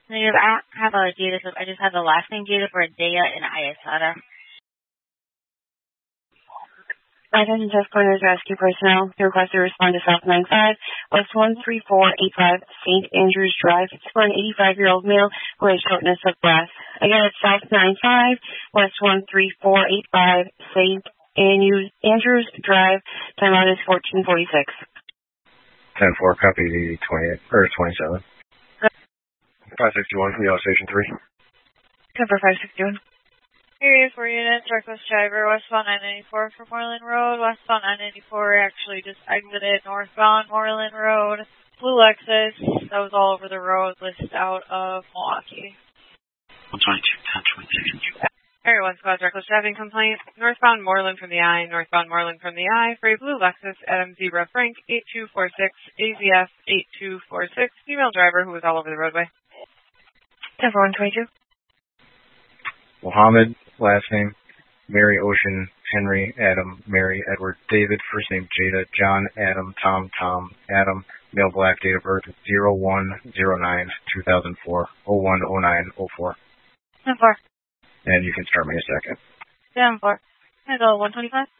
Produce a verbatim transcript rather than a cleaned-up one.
Negative. I don't have a data. I just have the last name data for Dea and Ayasada. Attention test pointers rescue personnel. The request to respond to South nine five, West one three four eight five, Saint Andrews Drive. It's for an eighty-five-year-old male who has shortness of breath. Again, it's South nine five, West one three four eight five, Saint Andrews Drive. Timeout is fourteen forty-six. ten four, copy the twenty-eight, or twenty-seven. five sixty-one from Yellow Station three. Cover five sixty-one. Area four units, reckless driver, westbound nine ninety-four for Moreland Road. Westbound nine ninety-four actually just exited northbound Moreland Road. Blue Lexus, that was all over the road, listed out of Milwaukee. one twenty-two, ten twenty-six. Area one squad's reckless driving complaint. Northbound Moreland from the I, northbound Moreland from the I, for a blue Lexus, Adam Zebra Frank, eight two four six, A Z F eight two four six, female driver who was all over the roadway. ten four one twenty-two. Mohammed, last name, Mary Ocean, Henry, Adam, Mary, Edward, David, first name Jada, John, Adam, Tom, Tom, Adam, male black, date of birth zero one zero nine two thousand four, oh one oh nine oh four. ten four. And you can start me a second. ten four. Can I go one twenty-five?